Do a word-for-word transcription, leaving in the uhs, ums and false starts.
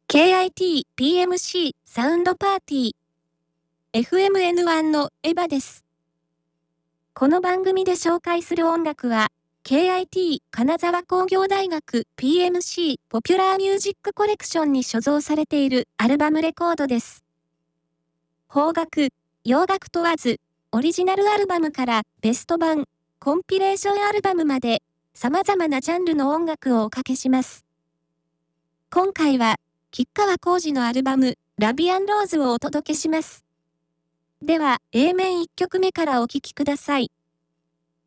ケーアイティーピーエムシー サウンドパーティー エフエムエヌワン のエヴァです。この番組で紹介する音楽は ケーアイティー 金沢工業大学 ピーエムシー ポピュラーミュージックコレクションに所蔵されているアルバムレコードです。邦楽、洋楽問わず、オリジナルアルバムからベスト版、コンピレーションアルバムまで様々なジャンルの音楽をおかけします。今回は吉川晃司のアルバム、ラビアンローズをお届けします。では、エー 面いっきょくめからお聴きください。